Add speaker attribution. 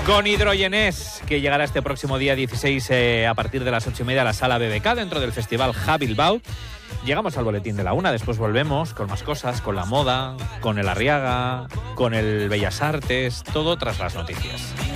Speaker 1: Con Hidrogenés, que llegará este próximo día 16 a partir de las 8:30 a la Sala BBK dentro del Festival Ja Bilbao. Llegamos al boletín de la 1, después volvemos con más cosas, con la moda, con el Arriaga, con el Bellas Artes, todo tras las noticias.